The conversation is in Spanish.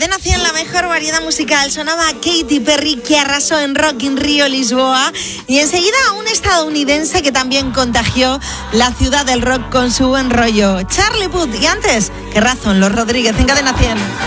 Cadena 100, la mejor variedad musical. Sonaba Katy Perry, que arrasó en Rock in Rio, Lisboa. Y enseguida un estadounidense que también contagió la ciudad del rock con su buen rollo, Charlie Puth. Y antes, qué razón, Los Rodríguez en Cadena 100.